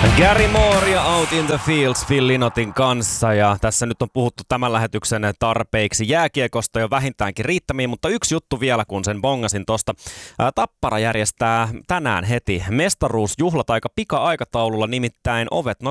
Gary Moore ja Out in the Fields Phil Lynottin kanssa, ja tässä nyt on puhuttu tämän lähetyksen tarpeiksi jääkiekosta jo vähintäänkin riittämiin, mutta yksi juttu vielä, kun sen bongasin tosta. Tappara järjestää tänään heti mestaruusjuhlat aika pika-aikataululla, nimittäin ovet